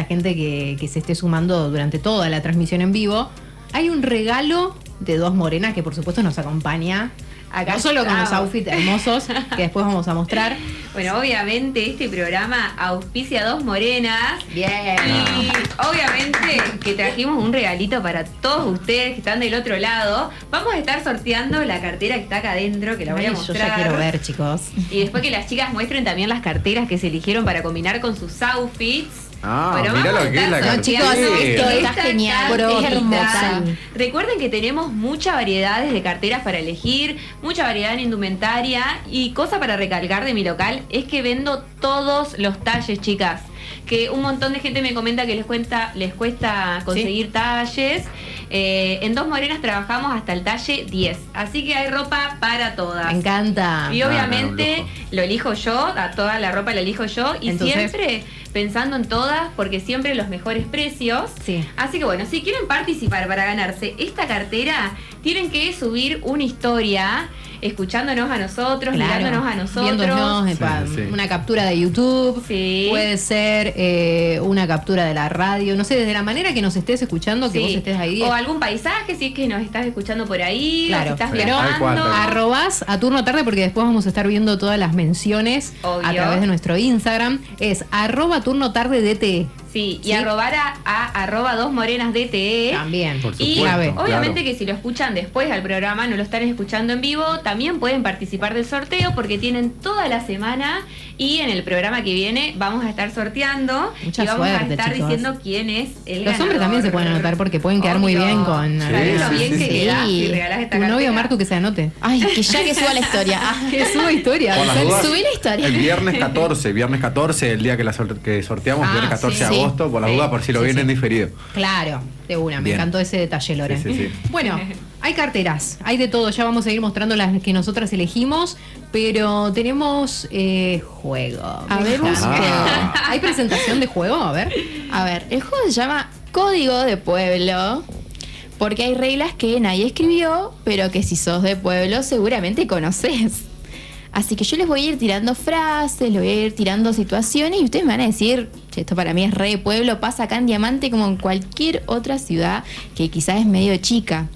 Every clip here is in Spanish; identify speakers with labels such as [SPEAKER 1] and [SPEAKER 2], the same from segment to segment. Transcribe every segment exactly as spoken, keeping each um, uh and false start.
[SPEAKER 1] gente que, que se esté sumando durante toda la transmisión en vivo. Hay un regalo de dos morenas que por supuesto nos acompaña. Acá no solo con los outfits hermosos que después vamos a mostrar.
[SPEAKER 2] Bueno, obviamente este programa auspicia a Dos Morenas.
[SPEAKER 1] Bien.
[SPEAKER 2] Y obviamente que trajimos un regalito para todos ustedes que están del otro lado. Vamos a estar sorteando la cartera que está acá adentro, que la voy a
[SPEAKER 1] Ay,
[SPEAKER 2] mostrar.
[SPEAKER 1] yo ya quiero ver, chicos.
[SPEAKER 2] Y después que las chicas muestren también las carteras que se eligieron para combinar con sus outfits.
[SPEAKER 3] Ah,
[SPEAKER 2] bueno,
[SPEAKER 3] mira
[SPEAKER 2] vamos
[SPEAKER 3] lo
[SPEAKER 2] a
[SPEAKER 3] que es la
[SPEAKER 2] estar
[SPEAKER 1] No, chicos,
[SPEAKER 2] sorteando
[SPEAKER 1] esto
[SPEAKER 2] esta
[SPEAKER 1] está genial,
[SPEAKER 2] cartera.
[SPEAKER 1] es hermosa.
[SPEAKER 2] Recuerden que tenemos muchas variedades de carteras para elegir, mucha variedad en indumentaria, y cosa para recalcar de mi local es que vendo todos los talles, chicas. Que un montón de gente me comenta que les cuesta, les cuesta conseguir ¿sí? talles. Eh, en Dos Morenas trabajamos hasta el talle diez, así que hay ropa para todas.
[SPEAKER 1] Me encanta.
[SPEAKER 2] Y obviamente
[SPEAKER 3] ah, no,
[SPEAKER 2] lo elijo yo, a toda la ropa la elijo yo, y
[SPEAKER 1] entonces,
[SPEAKER 2] siempre pensando en todas, porque siempre los mejores precios.
[SPEAKER 1] Sí.
[SPEAKER 2] Así que bueno, si quieren participar para ganarse esta cartera, tienen que subir una historia escuchándonos a nosotros,
[SPEAKER 1] claro,
[SPEAKER 2] mirándonos a nosotros.
[SPEAKER 1] Viéndonos,
[SPEAKER 3] sí, sí.
[SPEAKER 1] una captura de YouTube,
[SPEAKER 2] sí.
[SPEAKER 1] puede ser eh, una captura de la radio, no sé, desde la manera que nos estés escuchando, que
[SPEAKER 2] sí.
[SPEAKER 1] vos estés ahí.
[SPEAKER 2] O algún paisaje, si es que nos estás escuchando por ahí,
[SPEAKER 1] claro,
[SPEAKER 2] o si estás
[SPEAKER 1] pero
[SPEAKER 2] viajando.
[SPEAKER 3] cual,
[SPEAKER 1] arrobás a turno tarde, porque después vamos a estar viendo todas las menciones
[SPEAKER 2] Obvio.
[SPEAKER 1] a través de nuestro Instagram. Es arroba turno tarde D T E.
[SPEAKER 2] Sí, y
[SPEAKER 1] ¿sí?
[SPEAKER 2] arrobar a, a arroba dos morenas D T E.
[SPEAKER 1] También.
[SPEAKER 3] Por
[SPEAKER 2] Y
[SPEAKER 3] supuesto,
[SPEAKER 2] obviamente
[SPEAKER 3] claro.
[SPEAKER 2] que si lo escuchan después al programa, no lo están escuchando en vivo, también pueden participar del sorteo porque tienen toda la semana y en el programa que viene vamos a estar sorteando.
[SPEAKER 1] Mucha
[SPEAKER 2] y vamos
[SPEAKER 1] suerte,
[SPEAKER 2] a estar
[SPEAKER 1] chicos.
[SPEAKER 2] diciendo quién es el
[SPEAKER 1] Los
[SPEAKER 2] ganador.
[SPEAKER 1] hombres también se pueden anotar porque pueden quedar muy
[SPEAKER 2] Obvio.
[SPEAKER 1] bien con...
[SPEAKER 3] Sí,
[SPEAKER 2] ¿Sabés lo
[SPEAKER 3] sí,
[SPEAKER 2] bien
[SPEAKER 3] sí,
[SPEAKER 2] que
[SPEAKER 3] sí.
[SPEAKER 2] quedás si
[SPEAKER 1] Sí.
[SPEAKER 2] regalás esta
[SPEAKER 1] Tu novio
[SPEAKER 2] cartera?
[SPEAKER 1] Martu que se anote.
[SPEAKER 4] Ay, que ya que suba la historia. Ah,
[SPEAKER 1] Que suba historia.
[SPEAKER 3] Por las
[SPEAKER 1] Sal-
[SPEAKER 3] dudas,
[SPEAKER 4] subí la historia.
[SPEAKER 3] El viernes catorce, viernes catorce, el día que, la sor- que sorteamos,
[SPEAKER 1] Ah,
[SPEAKER 3] viernes catorce de
[SPEAKER 1] sí,
[SPEAKER 3] agosto, por la
[SPEAKER 2] sí.
[SPEAKER 3] duda, por si lo
[SPEAKER 1] Sí,
[SPEAKER 3] vienen
[SPEAKER 1] sí.
[SPEAKER 3] diferido.
[SPEAKER 1] Claro, de una, me
[SPEAKER 3] Bien.
[SPEAKER 1] encantó ese detalle, Loren.
[SPEAKER 3] Sí, sí, sí.
[SPEAKER 1] Bueno, hay carteras, hay de todo, ya vamos a ir mostrando las que nosotras elegimos, pero tenemos eh, juego.
[SPEAKER 4] A ver, un
[SPEAKER 3] Ah.
[SPEAKER 1] ¿Hay presentación de juego? A ver.
[SPEAKER 4] A ver, el juego se llama Código de Pueblo, porque hay reglas que nadie escribió, pero que si sos de pueblo seguramente conoces. Así que yo les voy a ir tirando frases, les voy a ir tirando situaciones y ustedes me van a decir, che, esto para mí es re de pueblo, pasa acá en Diamante como en cualquier otra ciudad que quizás es medio chica.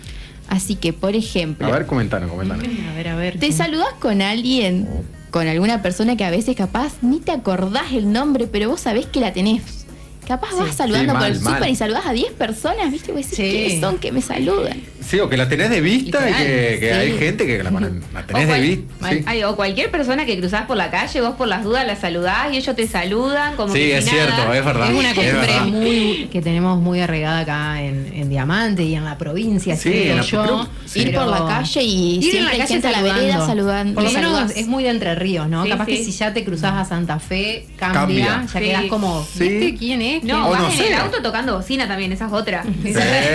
[SPEAKER 4] Así que, por ejemplo,
[SPEAKER 3] A ver, comentanos, comentanos.
[SPEAKER 1] A ver, a ver.
[SPEAKER 4] te saludás con alguien, con alguna persona que a veces capaz ni te acordás el nombre, pero vos sabés que la tenés. Capaz
[SPEAKER 1] Sí.
[SPEAKER 4] vas saludando
[SPEAKER 3] Sí,
[SPEAKER 4] por
[SPEAKER 3] mal,
[SPEAKER 4] el súper
[SPEAKER 3] mal.
[SPEAKER 4] y saludás a diez personas, ¿viste? Vos decís,
[SPEAKER 1] Sí.
[SPEAKER 4] ¿quiénes son que me saludan?
[SPEAKER 3] Sí, o que la tenés de vista y
[SPEAKER 1] Literal,
[SPEAKER 3] que, que
[SPEAKER 4] sí.
[SPEAKER 3] hay gente que la, la tenés
[SPEAKER 2] O
[SPEAKER 3] de
[SPEAKER 2] cual-
[SPEAKER 3] vista. Sí,
[SPEAKER 2] Ay, o cualquier persona que cruzás por la calle, vos por las dudas la saludás y ellos te saludan como
[SPEAKER 3] Sí,
[SPEAKER 2] que
[SPEAKER 3] es
[SPEAKER 2] si
[SPEAKER 3] cierto,
[SPEAKER 2] nada.
[SPEAKER 3] es verdad.
[SPEAKER 1] Es una costumbre
[SPEAKER 3] verdad.
[SPEAKER 1] muy que tenemos muy arraigada acá en, en Diamante y en la provincia,
[SPEAKER 3] Sí,
[SPEAKER 1] creo
[SPEAKER 3] en la-
[SPEAKER 1] yo.
[SPEAKER 3] creo- sí.
[SPEAKER 4] Ir por
[SPEAKER 1] Pero-
[SPEAKER 4] la calle y
[SPEAKER 1] Ir en
[SPEAKER 4] siempre
[SPEAKER 1] la
[SPEAKER 4] hay
[SPEAKER 1] calle
[SPEAKER 4] gente a la
[SPEAKER 1] saludando.
[SPEAKER 4] vereda saludando.
[SPEAKER 1] Por lo
[SPEAKER 4] y
[SPEAKER 1] menos
[SPEAKER 4] saludás.
[SPEAKER 1] es muy de Entre Ríos, ¿no?
[SPEAKER 2] Sí,
[SPEAKER 1] Capaz
[SPEAKER 2] sí.
[SPEAKER 1] que si ya te cruzás a Santa Fe, cambia,
[SPEAKER 3] Cambia.
[SPEAKER 1] ya
[SPEAKER 2] Sí.
[SPEAKER 1] quedás como,
[SPEAKER 3] Sí.
[SPEAKER 1] ¿viste quién es?
[SPEAKER 2] No,
[SPEAKER 3] O
[SPEAKER 2] vas
[SPEAKER 3] no
[SPEAKER 2] en
[SPEAKER 3] sé.
[SPEAKER 2] el auto tocando bocina también, esa es otra.
[SPEAKER 3] sí,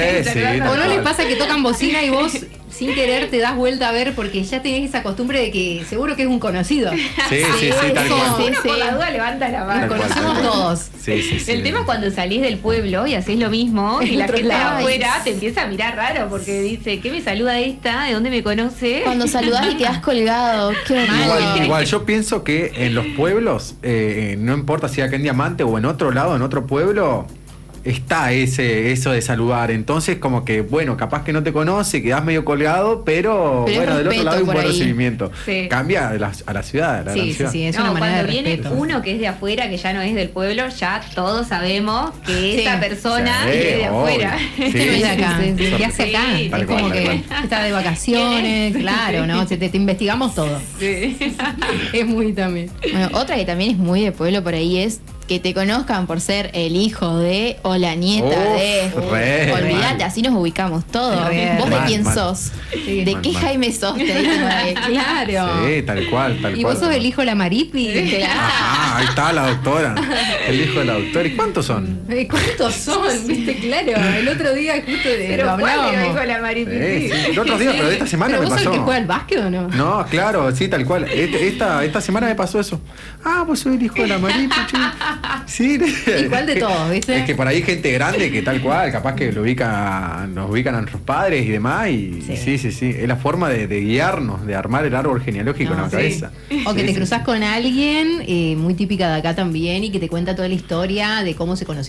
[SPEAKER 1] O no
[SPEAKER 3] tal
[SPEAKER 1] les
[SPEAKER 3] cual.
[SPEAKER 1] pasa que tocan bocina y vos sin querer te das vuelta a ver porque ya tenés esa costumbre de que seguro que es un conocido.
[SPEAKER 3] Sí, sí, sí, tal
[SPEAKER 1] como-
[SPEAKER 3] cual.
[SPEAKER 2] Uno
[SPEAKER 4] Sí,
[SPEAKER 2] por
[SPEAKER 4] sí.
[SPEAKER 2] la duda levanta la
[SPEAKER 1] Nos
[SPEAKER 2] mano.
[SPEAKER 3] Tal cual,
[SPEAKER 1] conocemos
[SPEAKER 3] tal cual.
[SPEAKER 1] todos.
[SPEAKER 3] Sí, sí, sí.
[SPEAKER 2] El tema es cuando salís del pueblo y hacés lo mismo y
[SPEAKER 1] En
[SPEAKER 2] la
[SPEAKER 1] otro
[SPEAKER 2] gente de
[SPEAKER 1] lado.
[SPEAKER 2] afuera te empieza a mirar raro porque dice, ¿qué me saluda esta? ¿De dónde me conoce?
[SPEAKER 4] Cuando saludás y quedás colgado. Qué horrible.
[SPEAKER 3] Igual, igual, yo pienso que en los pueblos, eh, no importa si acá en Diamante o en otro lado, en otro pueblo, está ese eso de saludar. Entonces, como que, bueno, capaz que no te conoce, quedás medio colgado, pero,
[SPEAKER 4] Pero es
[SPEAKER 3] bueno, del otro
[SPEAKER 4] respeto
[SPEAKER 3] lado hay un
[SPEAKER 4] por
[SPEAKER 3] buen
[SPEAKER 4] ahí.
[SPEAKER 3] recibimiento.
[SPEAKER 2] Sí.
[SPEAKER 3] Cambia a la, a la ciudad, a la
[SPEAKER 1] Sí,
[SPEAKER 3] gran
[SPEAKER 1] sí,
[SPEAKER 3] ciudad.
[SPEAKER 1] sí, es
[SPEAKER 2] No,
[SPEAKER 1] una manera
[SPEAKER 2] cuando
[SPEAKER 1] de
[SPEAKER 2] viene
[SPEAKER 1] respeto.
[SPEAKER 2] uno que es de afuera, que ya no es del pueblo, ya todos sabemos que esa persona
[SPEAKER 3] Sí,
[SPEAKER 2] es de
[SPEAKER 3] obvio.
[SPEAKER 2] afuera.
[SPEAKER 1] Este no es de acá,
[SPEAKER 4] Sí, sí, sí.
[SPEAKER 1] ¿qué hace acá?
[SPEAKER 2] Sí,
[SPEAKER 1] es
[SPEAKER 3] tal
[SPEAKER 1] como
[SPEAKER 3] cual,
[SPEAKER 1] que
[SPEAKER 3] tal
[SPEAKER 1] está de vacaciones, claro, ¿no? Te, te- te investigamos todo.
[SPEAKER 2] Sí.
[SPEAKER 1] Es muy también.
[SPEAKER 4] Bueno, otra que también es muy de pueblo por ahí es que te conozcan por ser el hijo de o la nieta
[SPEAKER 3] Uf,
[SPEAKER 4] de.
[SPEAKER 3] re,
[SPEAKER 4] Olvídate,
[SPEAKER 3] mal.
[SPEAKER 4] así nos ubicamos todos.
[SPEAKER 1] Re,
[SPEAKER 4] ¿Vos de
[SPEAKER 3] mal,
[SPEAKER 4] quién
[SPEAKER 3] mal.
[SPEAKER 4] sos?
[SPEAKER 1] Sí.
[SPEAKER 4] ¿De
[SPEAKER 3] Mal,
[SPEAKER 4] qué
[SPEAKER 3] mal.
[SPEAKER 4] Jaime sos? Te dicen por ahí.
[SPEAKER 1] Claro.
[SPEAKER 3] Sí, tal cual, tal
[SPEAKER 1] ¿Y
[SPEAKER 3] cual.
[SPEAKER 1] vos sos el hijo de la Maripi?
[SPEAKER 3] Ajá, ahí está la doctora. El hijo de la doctora. ¿Y cuántos son?
[SPEAKER 1] Eh, ¿Cuántos son? ¿Viste? Claro, el otro día justo de,
[SPEAKER 2] Pero
[SPEAKER 1] lo
[SPEAKER 2] ¿cuál
[SPEAKER 1] hablábamos.
[SPEAKER 2] le dijo la Maripi?
[SPEAKER 3] Sí, sí. El otro día, pero esta semana
[SPEAKER 1] ¿Pero
[SPEAKER 3] me
[SPEAKER 1] vos sos
[SPEAKER 3] pasó.
[SPEAKER 1] el que juega al básquet o no?
[SPEAKER 3] No, claro, sí, tal cual. Este- Esta, esta semana me pasó eso. Ah, vos soy el hijo de la Maripi, che. Sí.
[SPEAKER 1] Igual de todos, ¿viste?
[SPEAKER 3] Es que por ahí hay gente grande que tal cual, capaz que lo ubica, nos ubican a nuestros padres y demás. Y
[SPEAKER 1] Sí.
[SPEAKER 3] sí, sí, sí. Es la forma de, de guiarnos, de armar el árbol genealógico
[SPEAKER 1] No,
[SPEAKER 3] en la
[SPEAKER 1] sí.
[SPEAKER 3] cabeza.
[SPEAKER 1] O que
[SPEAKER 3] Sí,
[SPEAKER 1] te
[SPEAKER 3] sí,
[SPEAKER 1] cruzás
[SPEAKER 3] sí.
[SPEAKER 1] con alguien, eh, muy típica de acá también, y que te cuenta toda la historia de cómo se conoció